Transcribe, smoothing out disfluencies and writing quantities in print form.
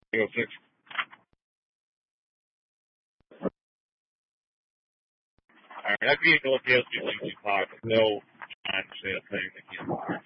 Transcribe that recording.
306. All right, I'll be able to look at the LC5. No, I say a thing again.